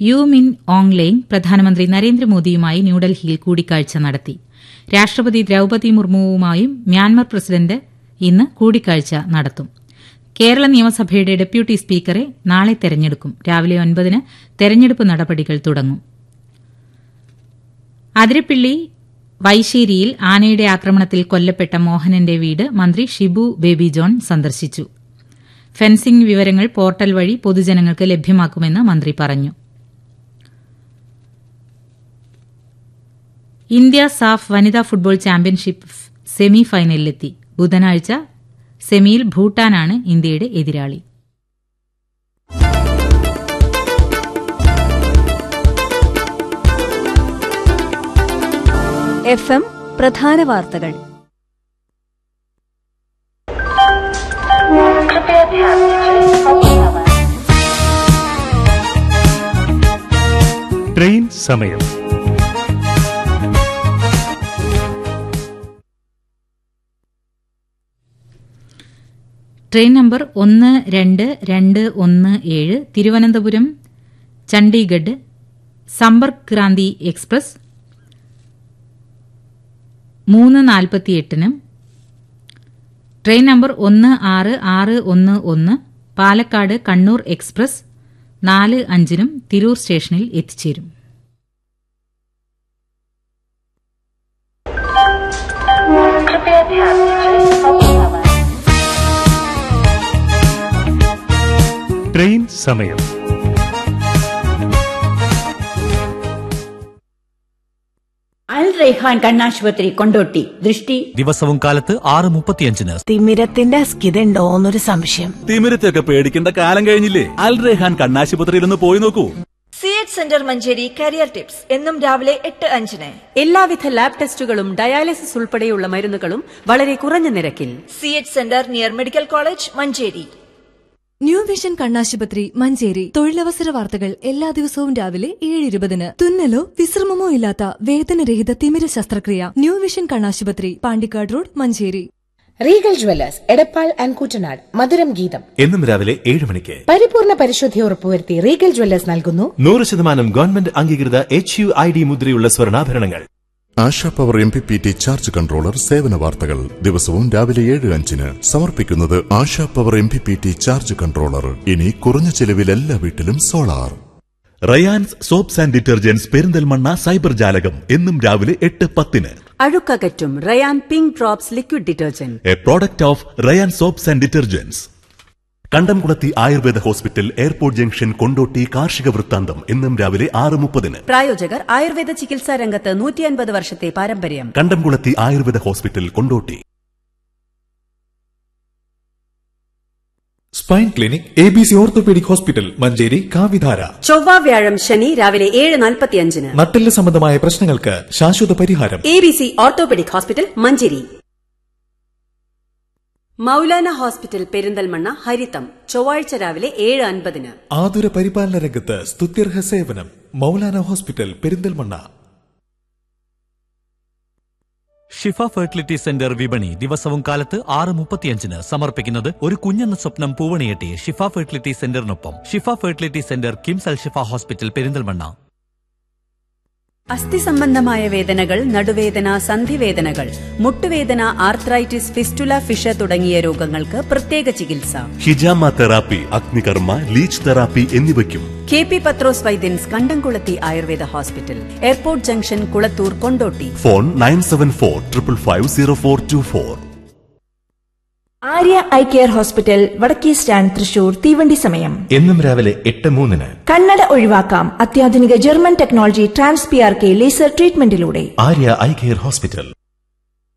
U മിൻ Aung Hlaing പ്രധാനമന്ത്രി നരേന്ദ്രമോദിയുമായി ന്യൂഡൽഹിയിൽ കൂടിക്കാഴ്ച നടത്തി. രാഷ്ട്രപതി ദ്രൌപദി മുർമുവുമായും മ്യാൻമർ പ്രസിഡന്റ് ഇന്ന് കൂടിക്കാഴ്ച നടത്തും. കേരള നിയമസഭയുടെ ഡെപ്യൂട്ടി സ്പീക്കറെ നാളെ തെരഞ്ഞെടുക്കും. രാവിലെ 9-ന് തെരഞ്ഞെടുപ്പ് നടപടികൾ തുടങ്ങും. അതിരപ്പിള്ളി വൈശ്ശേരിയിൽ ആനയുടെ ആക്രമണത്തിൽ കൊല്ലപ്പെട്ട മോഹനന്റെ വീട് മന്ത്രി ഷിബു ബേബി ജോൺ സന്ദർശിച്ചു. ഫെൻസിംഗ് വിവരങ്ങൾ പോർട്ടൽ വഴി പൊതുജനങ്ങൾക്ക് ലഭ്യമാക്കുമെന്ന് മന്ത്രി പറഞ്ഞു. ഇന്ത്യ സാഫ് വനിതാ ഫുട്ബോൾ ചാമ്പ്യൻഷിപ്പ് സെമി ഫൈനലിലെത്തി. ബുധനാഴ്ച സെമിയിൽ ഭൂട്ടാനാണ് ഇന്ത്യയുടെ എതിരാളി. FM പ്രധാന വാർത്തകൾ. ട്രെയിൻ സമയം. Train number 12217 Thiruvananthapuram Chandigarh Sampark Kranti express 3:48-നും train number 16611 Palakkad Kannur express 4:05-നും Tirur സ്റ്റേഷനിൽ എത്തിച്ചേരും. ട്രെയിൻ സമയം. അൽ റൈഹാൻ കണ്ണാശുപത്രി കൊണ്ടോട്ടി. ദൃഷ്ടി ദിവസവും കാലത്ത് 6:35-ന്. തിമിരത്തിന്റെ അസ്കിതണ്ടോന്നൊരു സംശയം. തിമിരത്തെയൊക്കെ പേടിക്കേണ്ട കാലം കഴിഞ്ഞില്ലേ? അൽ റൈഹാൻ കണ്ണാശുപത്രിയിൽ ഒന്ന് പോയി നോക്കൂ. CH centre Manjeri career tips എന്നും രാവിലെ 8:05-ന്. എല്ലാവിധ ലാബ് ടെസ്റ്റുകളും ഡയാലിസിസ് ഉൾപ്പെടെയുള്ള മരുന്നുകളും വളരെ കുറഞ്ഞ നിരക്കിൽ. CH centre near medical college Manjeri. New vision കണ്ണാശുപത്രി മഞ്ചേരി. തൊഴിലവസര വാർത്തകൾ എല്ലാ ദിവസവും രാവിലെ 7:20-ന്. തുന്നലോ വിശ്രമമോ ഇല്ലാത്ത വേദനരഹിത തിമിര ശസ്ത്രക്രിയ. ന്യൂ വിഷൻ കണ്ണാശുപത്രി, Pandikkad road, Manjeri. Regal Jewellers Edappal and Koottanad. മധുരം ഗീതം എന്നും രാവിലെ 7 മണിക്ക്. പരിപൂർണ പരിശുദ്ധി ഉറപ്പുവരുത്തി റീഗൽ ജ്വല്ലേഴ്സ് നൽകുന്നു 100% ഗവൺമെന്റ് അംഗീകൃത HUID മുദ്രയുള്ള സ്വർണ്ണാഭരണങ്ങൾ. ASHA power MPPT charge controller സേവന വാർത്തകൾ ദിവസവും രാവിലെ 7:05-ന് സമർപ്പിക്കുന്നത് ASHA power MPPT charge controller. ഇനി കുറഞ്ഞ ചെലവിൽ എല്ലാ വീട്ടിലും solar. Rayan's soaps and detergents Perinthalmanna cyber ജാലകം എന്നും രാവിലെ 8:10-ന്. അഴുക്കകറ്റും Ryan pink drops liquid detergent, A product of Ryan soaps and detergents. കണ്ടംകുളത്തി Ayurveda hospital, airport junction, Kondotty. കാർഷിക വൃത്താന്തം എന്നും രാവിലെ 6:30-ന്. പ്രായോജകർ ആയുർവേദ ചികിത്സാ രംഗത്ത് 150 വർഷത്തെ പാരമ്പര്യം. കണ്ടംകുളത്തി Ayurveda hospital, Kondotty. Spine clinic ABC orthopaedic hospital Manjeri കാവിധാര. ചൊവ്വ വ്യാഴം ശനി രാവിലെ 7:45-ന്. നട്ടെല്ല് സംബന്ധമായ പ്രശ്നങ്ങൾക്ക് ശാശ്വത പരിഹാരം. ABC orthopaedic hospital Manjeri. Maulana hospital Perinthalmanna ഹരിതം ചൊവ്വാഴ്ച രാവിലെ 7:50-ന്. ആതുര പരിപാലന രംഗത്ത് സ്തുത്യർഹ സേവനം. മൗലാന ഹോസ്പിറ്റൽ പെരിന്തൽമണ്ണ. ഷിഫ ഫെർട്ടിലിറ്റി സെന്റർ വിപണി ദിവസവും കാലത്ത് 6:35-ന് സമർപ്പിക്കുന്നത് ഒരു കുഞ്ഞെന്ന സ്വപ്നം പൂവണിയെട്ടി. ഷിഫ ഫെർട്ടിലിറ്റി സെന്ററിനൊപ്പം ഷിഫ ഫെർട്ടിലിറ്റി സെന്റർ കിംസ് അൽ ഷിഫ ഹോസ്പിറ്റൽ പെരിന്തൽമണ്ണ. അസ്ഥി സംബന്ധമായ വേദനകൾ, നടുവേദന, സന്ധിവേദനകൾ, മുട്ടുവേദന, ആർത്രൈറ്റിസ്, ഫിസ്റ്റുല, ഫിഷ തുടങ്ങിയ രോഗങ്ങൾക്ക് പ്രത്യേക ചികിത്സ. ഹിജാമ തെറാപ്പി, അഗ്നികർമ്മ, ലീച്ച് തെറാപ്പി എന്നിവയ്ക്കും KP പത്രോസ് വൈദ്യൻസ് കണ്ടംകുളത്തി Ayurveda hospital, airport junction, Kulathur, Kondotty. Phone 9745550424. Arya eye care hospital വടക്കേ സ്റ്റാൻഡ് തൃശൂർ. തീവണ്ടി സമയം എന്നും രാവിലെ 8:03-ന്. കണ്ണട ഒഴിവാക്കാം അത്യാധുനിക German technology trans PRK laser ട്രീറ്റ്മെന്റിലൂടെ. Arya eye care hospital.